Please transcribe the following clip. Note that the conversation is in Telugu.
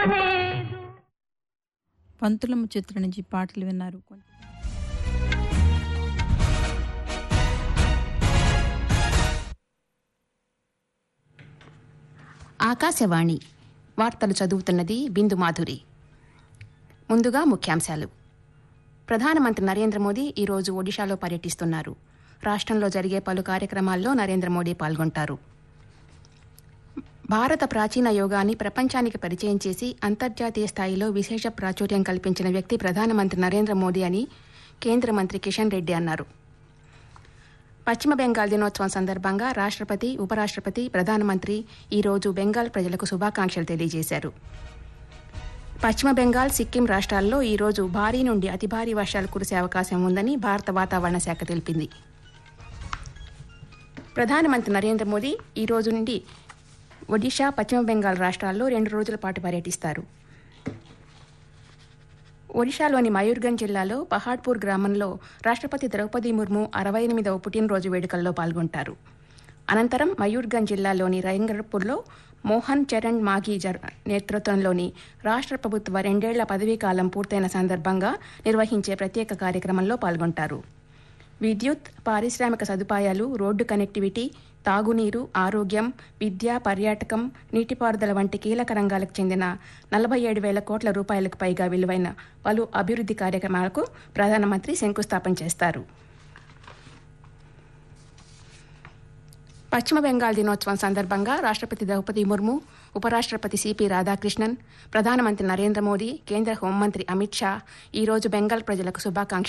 పంతులమ్మ చిత్రం నుంచి పాటలు విన్నారు. ఆకాశవాణి వార్తలు చదువుతున్నది బిందు మాధురి. ముందుగా ముఖ్యాంశాలు. ప్రధానమంత్రి నరేంద్ర మోదీ ఈరోజు ఒడిశాలో పర్యటిస్తున్నారు. రాష్ట్రంలో జరిగే పలు కార్యక్రమాల్లో నరేంద్ర మోదీ పాల్గొంటారు. భారత ప్రాచీన యోగాన్ని ప్రపంచానికి పరిచయం చేసి అంతర్జాతీయ స్థాయిలో విశేష ప్రాచుర్యం కల్పించిన వ్యక్తి ప్రధానమంత్రి నరేంద్ర మోదీ అని కేంద్ర మంత్రి కిషన్ రెడ్డి అన్నారు. పశ్చిమ బెంగాల్ దినోత్సవం సందర్భంగా రాష్ట్రపతి, ఉపరాష్ట్రపతి, ప్రధానమంత్రి ఈరోజు బెంగాల్ ప్రజలకు శుభాకాంక్షలు తెలియజేశారు. పశ్చిమ బెంగాల్, సిక్కిం రాష్ట్రాల్లో ఈరోజు భారీ నుండి అతి భారీ వర్షాలు కురిసే అవకాశం ఉందని భారత వాతావరణ శాఖ తెలిపింది. ప్రధానమంత్రి నరేంద్ర మోదీ ఈ రోజు నుండి ఒడిషా, పశ్చిమ బెంగాల్ రాష్ట్రాల్లో 2 రోజుల పాటు పర్యటిస్తారు. ఒడిశాలోని మయూర్గంజ్ జిల్లాలో పహాడ్పూర్ గ్రామంలో రాష్ట్రపతి ద్రౌపది ముర్ము 68వ పుట్టినరోజు వేడుకల్లో పాల్గొంటారు. అనంతరం మయూర్గంజ్ జిల్లాలోని రైంగర్పూర్లో మోహన్ చరణ్ మాఘీ నేతృత్వంలోని రాష్ట్ర ప్రభుత్వ 2 ఏళ్ల పదవీకాలం పూర్తయిన సందర్భంగా నిర్వహించే ప్రత్యేక కార్యక్రమంలో పాల్గొంటారు. విద్యుత్, పారిశ్రామిక సదుపాయాలు, రోడ్డు కనెక్టివిటీ, తాగునీరు, ఆరోగ్యం, విద్య, పర్యాటకం, నీటిపారుదల వంటి కీలక రంగాలకు చెందిన 47,000 కోట్ల రూపాయలకు పైగా విలువైన పలు అభివృద్ధి కార్యక్రమాలకు ప్రధానమంత్రి శంకుస్థాపన చేస్తారు. పశ్చిమ బెంగాల్ దినోత్సవం సందర్భంగా రాష్ట్రపతి ద్రౌపది ముర్ము, ఉపరాష్ట్రపతి సిపి రాధాకృష్ణన్, ప్రధానమంత్రి నరేంద్ర మోదీ, కేంద్ర హోంమంత్రి అమిత్ షా ఈరోజు బెంగాల్ ప్రజలకు శుభాకాంక్షలు